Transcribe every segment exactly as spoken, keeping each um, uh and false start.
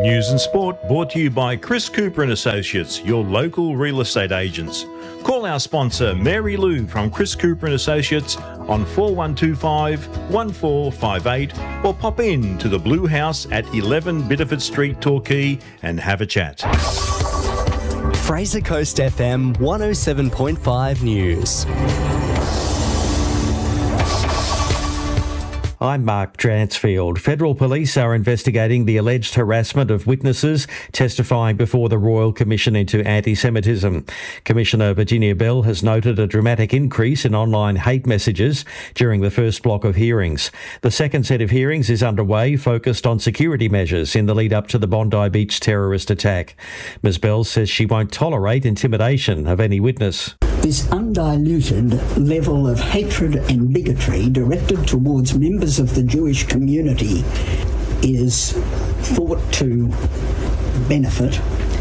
News and sport brought to you by Chris Cooper and Associates, your local real estate agents. Call our sponsor Mary Lou from Chris Cooper and Associates on four one two five, one four five eight or pop in to the Blue House at eleven Biddeford Street, Torquay and have a chat. Fraser Coast F M one oh seven point five News. I'm Mark Dransfield. Federal police are investigating the alleged harassment of witnesses testifying before the Royal Commission into Anti-Semitism. Commissioner Virginia Bell has noted a dramatic increase in online hate messages during the first block of hearings. The second set of hearings is underway, focused on security measures in the lead up to the Bondi Beach terrorist attack. Miz Bell says she won't tolerate intimidation of any witness. This undiluted level of hatred and bigotry directed towards members of the Jewish community is thought to benefit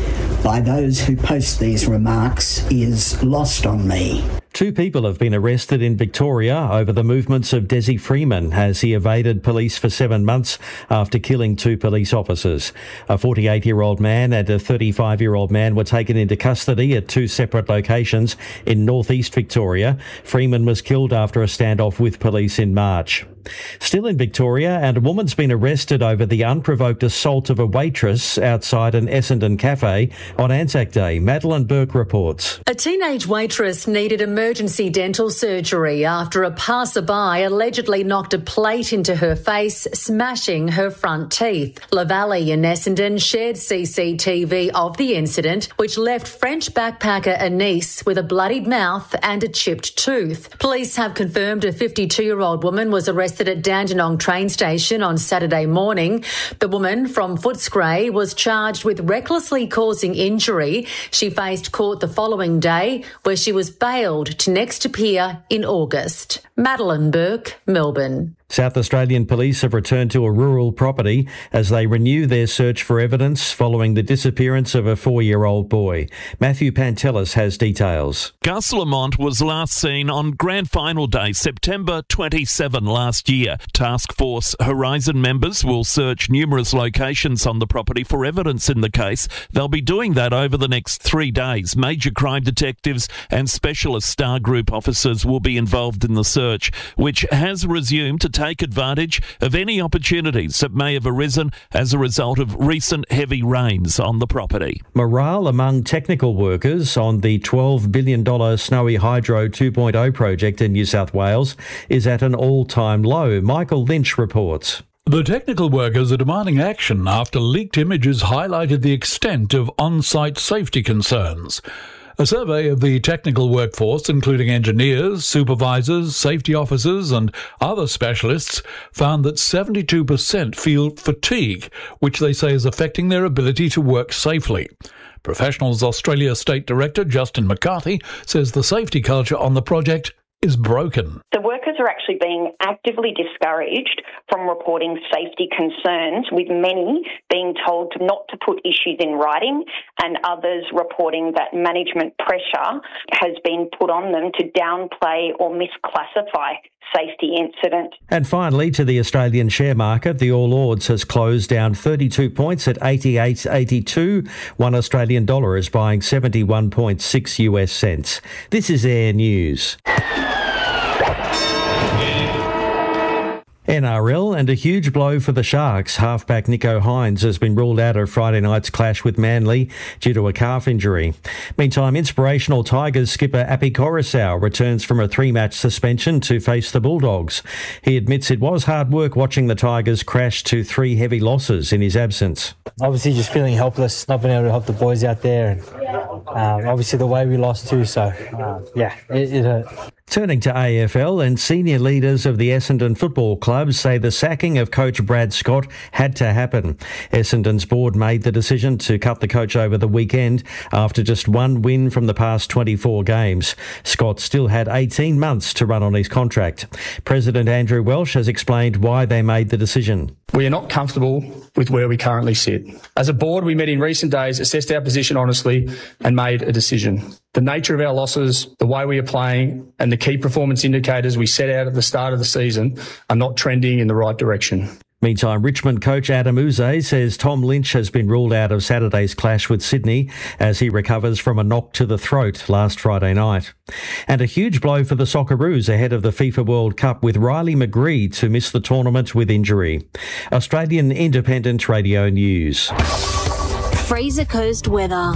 by those who post these remarks is lost on me. Two people have been arrested in Victoria over the movements of Desi Freeman as he evaded police for seven months after killing two police officers. A forty-eight-year-old man and a thirty-five-year-old man were taken into custody at two separate locations in northeast Victoria. Freeman was killed after a standoff with police in March. Still in Victoria, and a woman's been arrested over the unprovoked assault of a waitress outside an Essendon cafe on Anzac Day. Madeline Burke reports. A teenage waitress needed emergency dental surgery after a passerby allegedly knocked a plate into her face, smashing her front teeth. La Valley in Essendon shared C C T V of the incident, which left French backpacker Anise with a bloodied mouth and a chipped tooth. Police have confirmed a fifty-two-year-old woman was arrested at Dandenong train station on Saturday morning. The woman from Footscray was charged with recklessly causing injury. She faced court the following day, where she was bailed to next appear in August. Madeline Burke, Melbourne. South Australian police have returned to a rural property as they renew their search for evidence following the disappearance of a four-year-old boy. Matthew Pantelis has details. Gus Lamont was last seen on Grand Final Day, September twenty-seventh last year. Task Force Horizon members will search numerous locations on the property for evidence in the case. They'll be doing that over the next three days. Major crime detectives and specialist Star Group officers will be involved in the search, which has resumed to take advantage of any opportunities that may have arisen as a result of recent heavy rains on the property. Morale among technical workers on the twelve billion dollars Snowy Hydro two point oh project in New South Wales is at an all-time low. Michael Lynch reports. The technical workers are demanding action after leaked images highlighted the extent of on-site safety concerns. A survey of the technical workforce, including engineers, supervisors, safety officers and other specialists, found that seventy-two percent feel fatigue, which they say is affecting their ability to work safely. Professionals Australia State Director Justin McCarthy says the safety culture on the project is broken. The workers are actually being actively discouraged from reporting safety concerns, with many being told to not to put issues in writing and others reporting that management pressure has been put on them to downplay or misclassify safety incidents. And finally, to the Australian share market, the All Ords has closed down thirty-two points at eighty-eight eighty-two. One Australian dollar is buying seventy-one point six US cents. This is Air News. N R L, and a huge blow for the Sharks. Halfback Nico Hines has been ruled out of Friday night's clash with Manly due to a calf injury. Meantime, inspirational Tigers skipper Api Coruscant returns from a three-match suspension to face the Bulldogs. He admits it was hard work watching the Tigers crash to three heavy losses in his absence. Obviously just feeling helpless, not being able to help the boys out there. And, um, obviously the way we lost too, so uh, yeah, it, it hurt. Turning to A F L, and senior leaders of the Essendon Football Club say the sacking of coach Brad Scott had to happen. Essendon's board made the decision to cut the coach over the weekend after just one win from the past twenty-four games. Scott still had eighteen months to run on his contract. President Andrew Welsh has explained why they made the decision. We are not comfortable with where we currently sit. As a board, we met in recent days, assessed our position honestly and made a decision. The nature of our losses, the way we are playing and the key performance indicators we set out at the start of the season are not trending in the right direction. Meantime, Richmond coach Adam Uze says Tom Lynch has been ruled out of Saturday's clash with Sydney as he recovers from a knock to the throat last Friday night. And a huge blow for the Socceroos ahead of the FIFA World Cup, with Riley McGree to miss the tournament with injury. Australian Independent Radio News. Fraser Coast weather.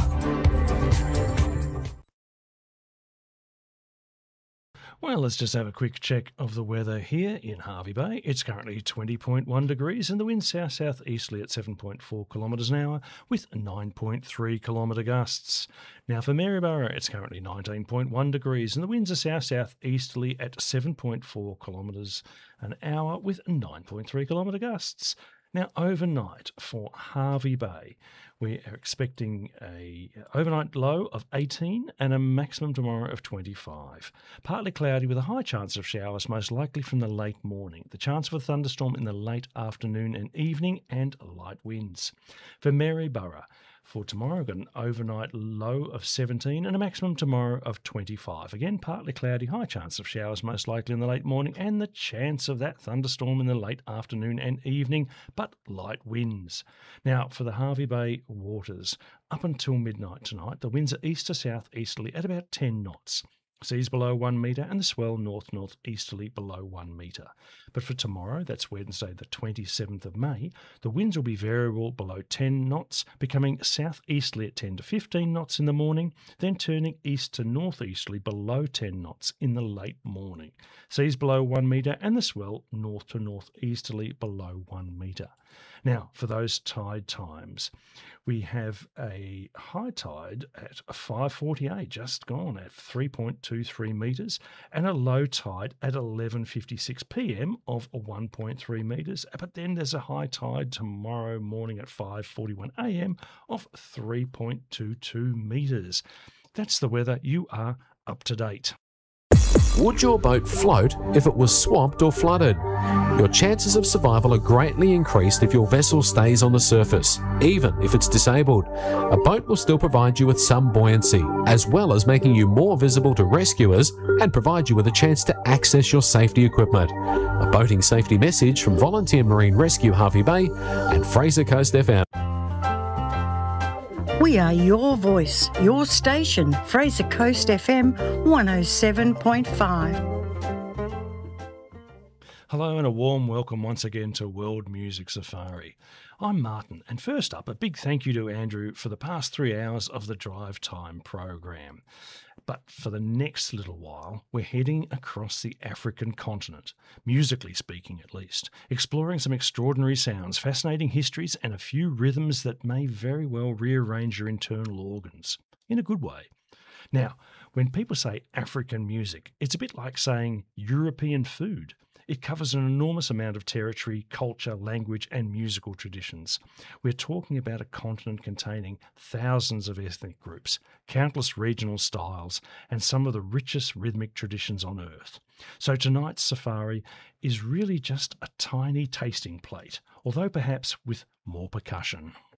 Well, let's just have a quick check of the weather here in Hervey Bay. It's currently twenty point one degrees and the wind south-southeasterly at seven point four kilometres an hour with nine point three kilometre gusts. Now for Maryborough, it's currently nineteen point one degrees and the winds are south-southeasterly at seven point four kilometres an hour with nine point three kilometre gusts. Now, overnight for Hervey Bay, we are expecting a overnight low of eighteen and a maximum tomorrow of twenty-five. Partly cloudy with a high chance of showers, most likely from the late morning. The chance of a thunderstorm in the late afternoon and evening, and light winds. For Maryborough, for tomorrow, we've got an overnight low of seventeen and a maximum tomorrow of twenty-five. Again, partly cloudy, high chance of showers, most likely in the late morning, and the chance of that thunderstorm in the late afternoon and evening, but light winds. Now, for the Hervey Bay waters, up until midnight tonight, the winds are east to south easterly at about ten knots. Seas below one metre and the swell north-northeasterly below one metre. But for tomorrow, that's Wednesday the twenty-seventh of May, the winds will be variable below ten knots, becoming southeasterly at ten to fifteen knots in the morning, then turning east to northeasterly below ten knots in the late morning. Seas below one metre and the swell north to northeasterly below one metre. Now, for those tide times, we have a high tide at five forty-eight, just gone, at three point two three metres, and a low tide at eleven fifty-six p m of one point three metres. But then there's a high tide tomorrow morning at five forty-one a m of three point two two metres. That's the weather. You are up to date. Would your boat float if it was swamped or flooded? Your chances of survival are greatly increased if your vessel stays on the surface, even if it's disabled. A boat will still provide you with some buoyancy, as well as making you more visible to rescuers and provide you with a chance to access your safety equipment. A boating safety message from Volunteer Marine Rescue Hervey Bay and Fraser Coast F M. We are your voice, your station, Fraser Coast F M one oh seven point five. Hello and a warm welcome once again to World Music Safari. I'm Martin, and first up, a big thank you to Andrew for the past three hours of the Drive Time program. But for the next little while, we're heading across the African continent, musically speaking at least, exploring some extraordinary sounds, fascinating histories, and a few rhythms that may very well rearrange your internal organs, in a good way. Now, when people say African music, it's a bit like saying European food. It covers an enormous amount of territory, culture, language, and musical traditions. We're talking about a continent containing thousands of ethnic groups, countless regional styles, and some of the richest rhythmic traditions on Earth. So tonight's safari is really just a tiny tasting plate, although perhaps with more percussion.